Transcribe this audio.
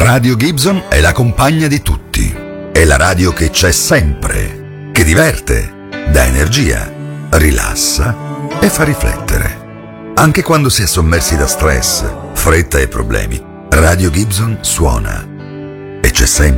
Radio Gibson è la compagna di tutti. È la radio che c'è sempre, che diverte, dà energia, rilassa e fa riflettere. Anche quando si è sommersi da stress, fretta e problemi, Radio Gibson suona. E c'è sempre